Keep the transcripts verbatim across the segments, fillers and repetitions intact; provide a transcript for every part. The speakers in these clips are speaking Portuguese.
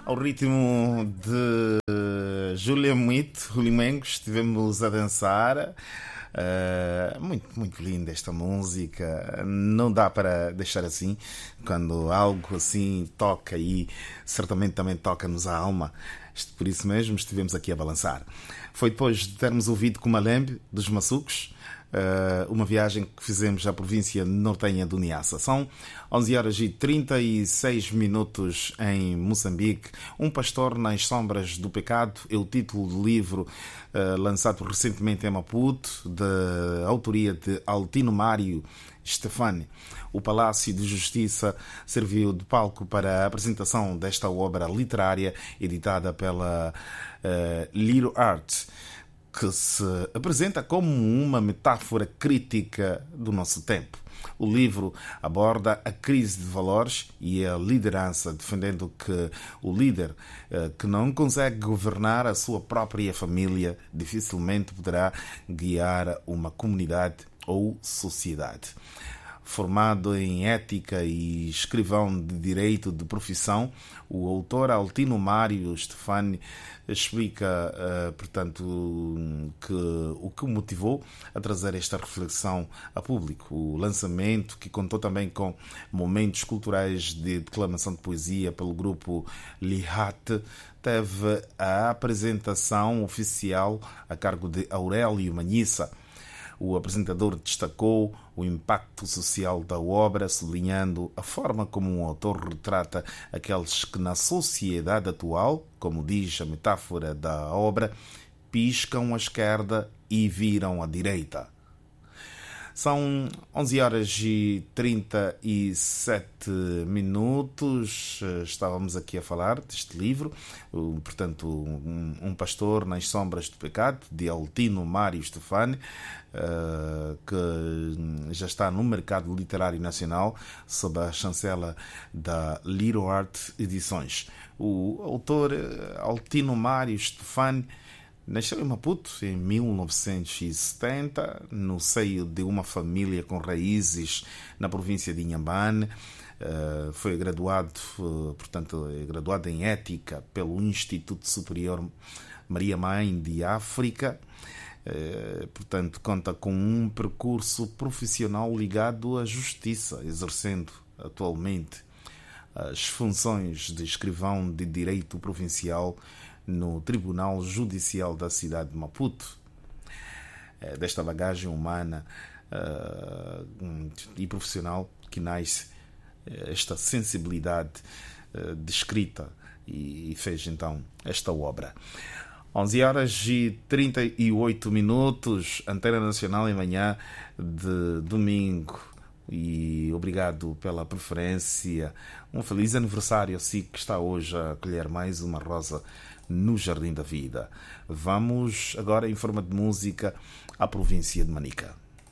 Ao ritmo de Júlia Muito, Limengo, estivemos a dançar. Uh, muito, muito linda esta música. Não dá para deixar assim. Quando algo assim toca, e certamente também toca-nos a alma. Por isso mesmo estivemos aqui a balançar. Foi depois de termos ouvido Kumalembe dos Massucos, uma viagem que fizemos à província nortenha do Niassa. São onze horas e trinta e seis minutos em Moçambique. Um pastor nas sombras do pecado é o título do livro uh, lançado recentemente em Maputo, de autoria de Altino Mário Stefani. O Palácio de Justiça serviu de palco para a apresentação desta obra literária editada pela uh, Little Art, que se apresenta como uma metáfora crítica do nosso tempo. O livro aborda a crise de valores e a liderança, defendendo que o líder que não consegue governar a sua própria família dificilmente poderá guiar uma comunidade ou sociedade. Formado em ética e escrivão de direito de profissão, o autor Altino Mário Stefani explica, uh, portanto, que, o que o motivou a trazer esta reflexão a público. O lançamento, que contou também com momentos culturais de declamação de poesia pelo grupo Lihat, teve a apresentação oficial a cargo de Aurélio Manhissa. O apresentador destacou o impacto social da obra, sublinhando a forma como o autor retrata aqueles que na sociedade atual, como diz a metáfora da obra, piscam à esquerda e viram à direita. São onze horas e trinta e sete minutos. Estávamos aqui a falar deste livro, portanto, um, um pastor nas sombras do pecado, de Altino Mário Stefani, que já está no mercado literário nacional sob a chancela da Little Art Edições. O autor Altino Mário Stefani nasceu em Maputo em mil novecentos e setenta, no seio de uma família com raízes na província de Inhambane. Uh, foi graduado, uh, portanto, é graduado em Ética pelo Instituto Superior Maria Mãe de África. Uh, portanto, conta com um percurso profissional ligado à justiça, exercendo atualmente as funções de escrivão de direito provincial no Tribunal Judicial da cidade de Maputo. Desta bagagem humana uh, e profissional que nasce esta sensibilidade uh, de escrita, e fez então esta obra. onze horas e trinta e oito minutos, Antena Nacional em manhã de domingo. E obrigado pela preferência. Um feliz aniversário a si que está hoje a colher mais uma rosa no Jardim da Vida. Vamos agora, em forma de música, à província de Manica.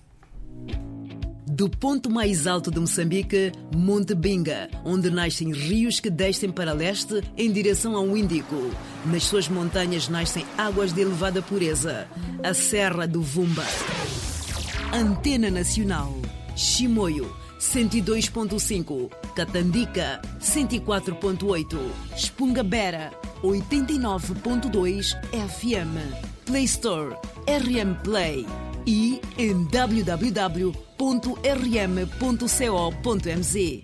Do ponto mais alto de Moçambique, Monte Binga, onde nascem rios que descem para leste em direção ao Índico. Nas suas montanhas nascem águas de elevada pureza. A Serra do Vumba. Antena Nacional. Chimoio, cento e dois ponto cinco. Catandica, cento e quatro ponto oito. Spungabera, oitenta e nove ponto dois F M. Play Store, R M Play. E em w w w ponto r m ponto co ponto m z.